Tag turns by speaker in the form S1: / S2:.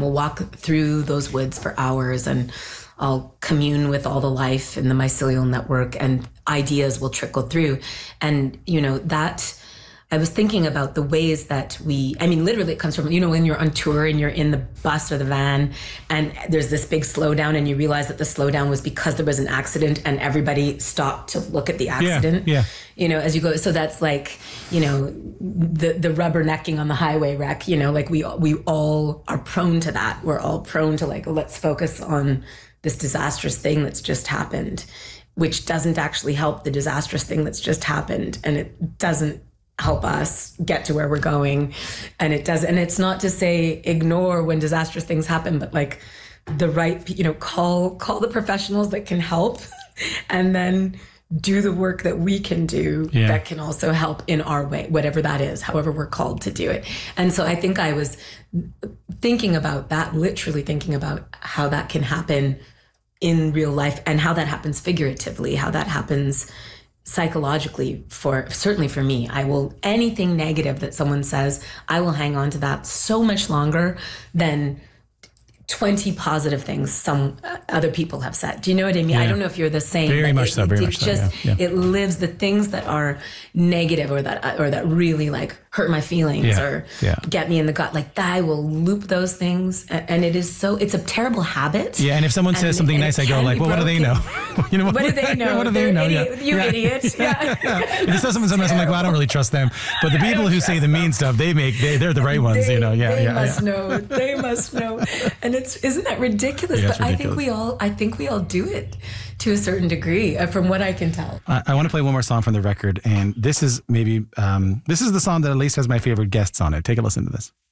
S1: we'll walk through those woods for hours, and I'll commune with all the life in the mycelial network, and ideas will trickle through. And, that I was thinking about the ways that literally it comes from, when you're on tour and you're in the bus or the van and there's this big slowdown and you realize that the slowdown was because there was an accident and everybody stopped to look at the accident, as you go. So that's like, the rubbernecking on the highway wreck, like we all are prone to that. We're all prone to like, let's focus on this disastrous thing that's just happened, which doesn't actually help the disastrous thing that's just happened. And it doesn't help us get to where we're going. And it's not to say ignore when disastrous things happen, but like the right, call the professionals that can help and then do the work that we can do that can also help in our way, whatever that is, however we're called to do it. And so I think I was thinking about that, literally thinking about how that can happen in real life and how that happens figuratively, how that happens psychologically certainly for me. Anything negative that someone says, I will hang on to that so much longer than 20 positive things some other people have said. Do you know what I mean? I don't know if you're the same.
S2: Very much so.
S1: It lives the things that are negative or that really like hurt my feelings or get me in the gut. Like I will loop those things, and it's a terrible habit.
S2: Yeah, and if someone says something nice, I go like, well, what do they know?
S1: What do they know?
S2: What do they know?
S1: You idiot. Yeah.
S2: If it says something sometimes, I'm like, well, I don't really trust them. But the people who say the mean stuff, they're the right ones.
S1: They must know. They must know. And isn't that ridiculous?
S2: Yeah,
S1: but ridiculous. I think we all do it to a certain degree, from what I can tell.
S2: I want to play one more song from the record, and this is maybe this is the song that at least has my favorite guests on it. Take a listen to this.